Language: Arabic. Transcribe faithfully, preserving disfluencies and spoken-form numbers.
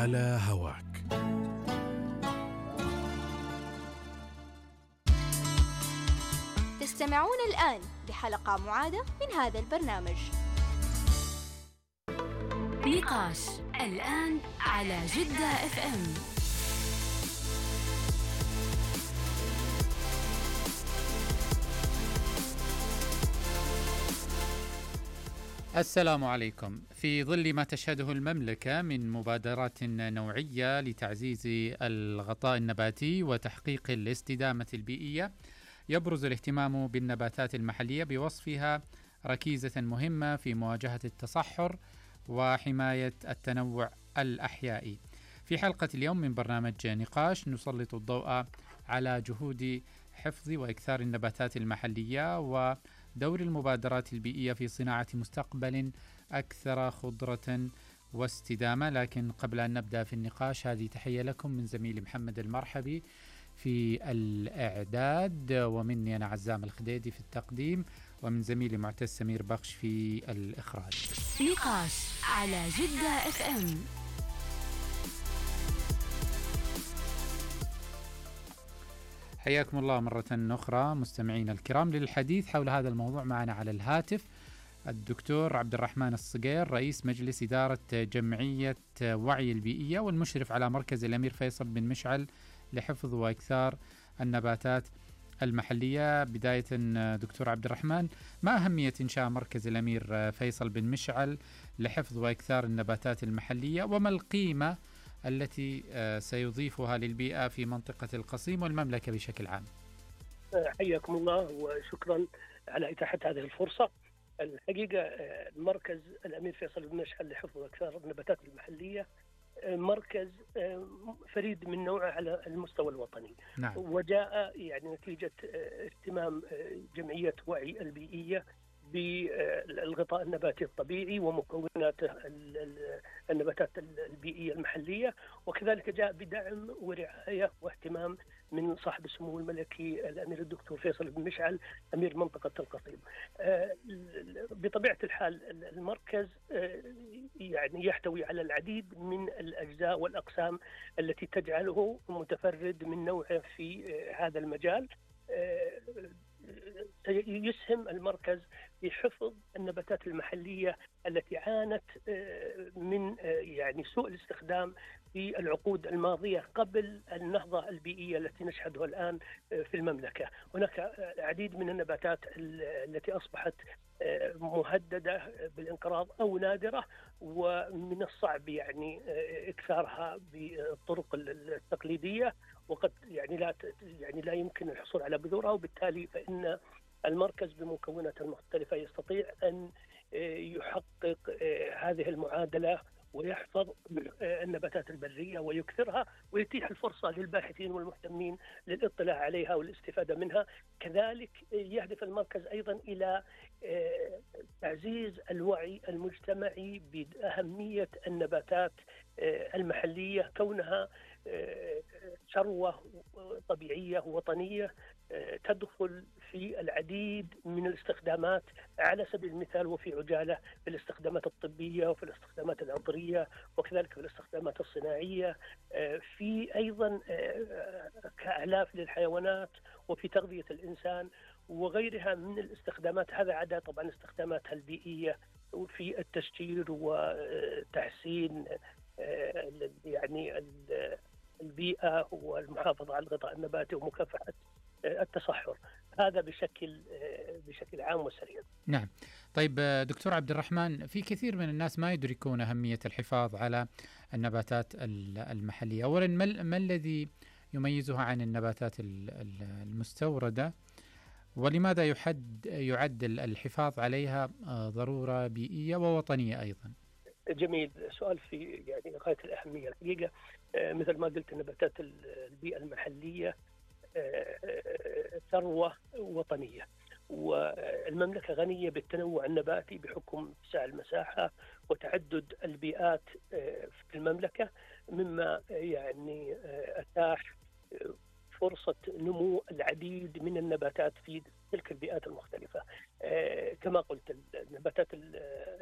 على هواك. تستمعون الآن لحلقة معادة من هذا البرنامج. نقاش الآن على جدة اف ام. السلام عليكم. في ظل ما تشهده المملكة من مبادرات نوعية لتعزيز الغطاء النباتي وتحقيق الاستدامة البيئية، يبرز الاهتمام بالنباتات المحلية بوصفها ركيزة مهمة في مواجهة التصحر وحماية التنوع الأحيائي. في حلقة اليوم من برنامج نقاش نسلط الضوء على جهود حفظ وإكثار النباتات المحلية ودور المبادرات البيئية في صناعة مستقبل أكثر خضرة واستدامة. لكن قبل أن نبدأ في النقاش، هذه تحية لكم من زميلي محمد المرحبي في الإعداد، ومني أنا عزام الخديدي في التقديم، ومن زميلي معتز سمير بخش في الإخراج. نقاش على جدة اف ام. حياكم الله مرة أخرى مستمعين الكرام. للحديث حول هذا الموضوع معنا على الهاتف الدكتور عبد الرحمن الصقير، رئيس مجلس إدارة جمعية وعي البيئية والمشرف على مركز الأمير فيصل بن مشعل لحفظ وإكثار النباتات المحلية. بداية دكتور عبد الرحمن، ما أهمية إنشاء مركز الأمير فيصل بن مشعل لحفظ وإكثار النباتات المحلية، وما القيمة التي سيضيفها للبيئة في منطقة القصيم والمملكة بشكل عام؟ حياكم الله وشكرا على إتاحة هذه الفرصة. الحقيقة المركز الأمير فيصل بن مشعل لحفظ وإكثار النباتات المحلية مركز فريد من نوعه على المستوى الوطني. نعم. وجاء يعني نتيجة اهتمام جمعية وعي البيئية بالغطاء النباتي الطبيعي ومكونات النباتات البيئية المحلية، وكذلك جاء بدعم ورعاية واهتمام من صاحب السمو الملكي الأمير الدكتور فيصل بن مشعل أمير منطقة القصيم. بطبيعة الحال المركز يعني يحتوي على العديد من الأجزاء والأقسام التي تجعله متفرد من نوعه في هذا المجال. يسهم المركز في حفظ النباتات المحلية التي عانت من يعني سوء الاستخدام في العقود الماضية قبل النهضة البيئية التي نشهدها الآن في المملكة. هناك العديد من النباتات التي أصبحت مهددة بالانقراض أو نادرة، ومن الصعب يعني إكثارها بالطرق التقليدية، وقد يعني لا يعني لا يمكن الحصول على بذورها، وبالتالي فإن المركز بمكوناته المختلفة يستطيع أن يحقق هذه المعادلة ويحفظ النباتات البرية ويكثرها، ويتيح الفرصة للباحثين والمهتمين للاطلاع عليها والاستفادة منها. كذلك يهدف المركز أيضا إلى تعزيز الوعي المجتمعي بأهمية النباتات المحلية، كونها ثروة طبيعية وطنية تدخل في العديد من الاستخدامات، على سبيل المثال وفي عجالة في الاستخدامات الطبية وفي الاستخدامات العطرية وكذلك في الاستخدامات الصناعية، في أيضا كأعلاف للحيوانات وفي تغذية الإنسان وغيرها من الاستخدامات. هذا عدا طبعا استخداماتها البيئية في التشجير وتحسين يعني البيئة والمحافظة على الغطاء النباتي ومكافحة التصحر. هذا بشكل بشكل عام وسريع. نعم. طيب دكتور عبد الرحمن، في كثير من الناس ما يدركون أهمية الحفاظ على النباتات المحلية. أولا، ما الذي يميزها عن النباتات المستوردة، ولماذا يحد يعد الحفاظ عليها ضرورة بيئية ووطنية أيضا؟ جميل، سؤال في يعني غاية الأهمية. الحقيقة مثل ما قلت، النباتات البيئة المحلية ثروة وطنية، والمملكة غنية بالتنوع النباتي بحكم اتساع المساحة وتعدد البيئات في المملكة، مما يعني أتاح فرصة نمو العديد من النباتات في تلك البيئات المختلفة. كما قلت، النباتات